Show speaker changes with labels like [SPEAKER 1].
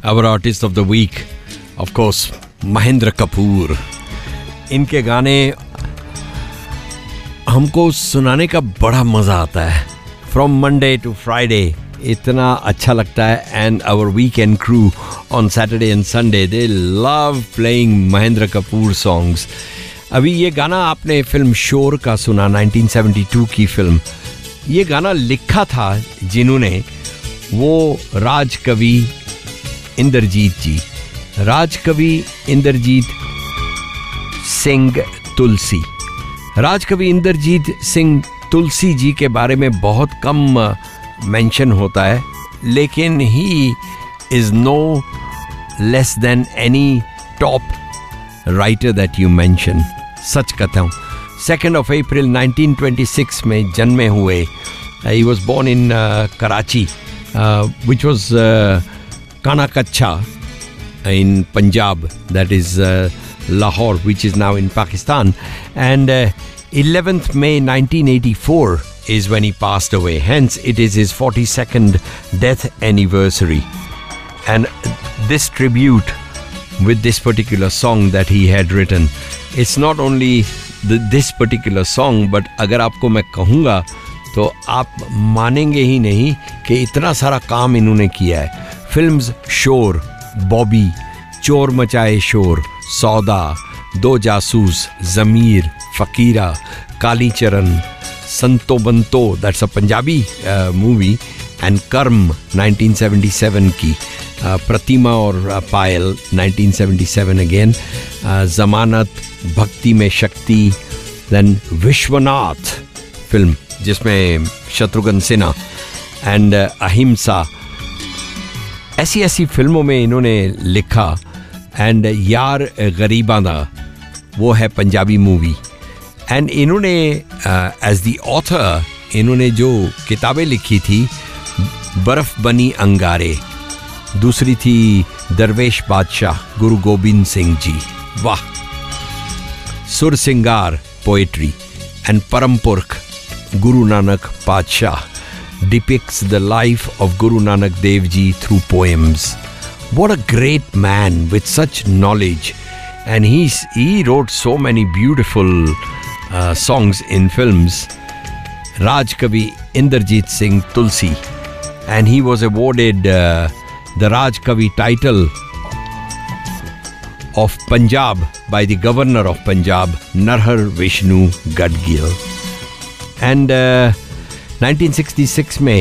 [SPEAKER 1] our artist of the week, of course, Mahendra Kapoor. इनके गाने हमको सुनाने का बड़ा मज़ा आता है. From Monday to Friday, इतना अच्छा लगता है. And our weekend crew on Saturday and Sunday, they love playing Mahendra Kapoor songs. अभी ये गाना आपने फिल्म शोर का सुना, 1972 की फिल्म. ये गाना लिखा था जिन्होंने, वो राजकवि इंद्रजीत जी. राजकवि इंद्रजीत सिंह तुलसी. राजकवि इंद्रजीत सिंह तुलसी जी के बारे में बहुत कम मेंशन होता है, लेकिन he is no less than any top writer that you mention. सच कहता हूँ. 2nd of April 1926 में जन्मे हुए. He was born in Karachi, which was Kanakacha in Punjab, that is Lahore, which is now in Pakistan. And 11th May 1984 is when he passed away. Hence, it is his 42nd death anniversary. And this tribute with this particular song that he had written, it's not only this particular song, but अगर आपको मैं कहूँगा तो आप मानेंगे ही नहीं कि इतना सारा काम इन्होंने किया है. फिल्म्स शोर, बॉबी, चोर मचाए शोर, सौदा, दो जासूस, ज़मीर, फ़कीरा, कालीचरण, संतो Banto, that's a Punjabi movie, and कर्म 1977 की, प्रतिमा और पायल 1977 अगेन, ज़मानत, भक्ति में शक्ति, देन विश्वनाथ फिल्म जिसमें शत्रुघ्न सिन्हा, एंड अहिंसा. ऐसी ऐसी फिल्मों में इन्होंने लिखा. एंड यार गरीबां दा, वो है पंजाबी मूवी. एंड इन्होंने एज द ऑथर इन्होंने जो किताबें लिखी थी, बर्फ़ बनी अंगारे, दूसरी थी दरवेश बादशाह गुरु गोबिंद सिंह जी, वाह, सुर सिंगार पोएट्री, एंड परम पुरख Guru Nanak Padshah depicts the life of Guru Nanak Dev Ji through poems. What a great man with such knowledge, and he wrote so many beautiful songs in films. Rajkavi Inderjeet Singh Tulsi, and he was awarded the Rajkavi title of Punjab by the Governor of Punjab, Narhar Vishnu Gadgil. And 1966 में